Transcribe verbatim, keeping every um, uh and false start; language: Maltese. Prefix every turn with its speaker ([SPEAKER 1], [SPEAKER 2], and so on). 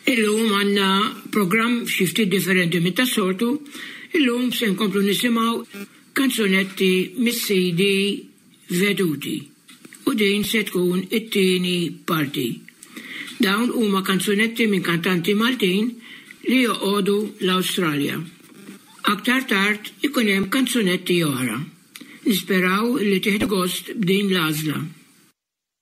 [SPEAKER 1] Illum għanna program xifti differenti mit tas-soltu, illum se nkomplu nisimaw kanzunetti mis-C D veduti. U din se tkun it-tieni parti. Dawn huma kanzunetti minn kantanti Maltin li joqogħdu l-Awstralja. Aktar tard ikun hemm kanzunetti oħra. Nisperaw li tieħdu gost b'din l-għażla.